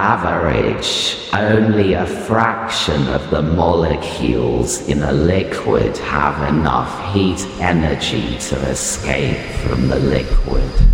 average, only a fraction of the molecules in a liquid have enough heat energy to escape from the liquid.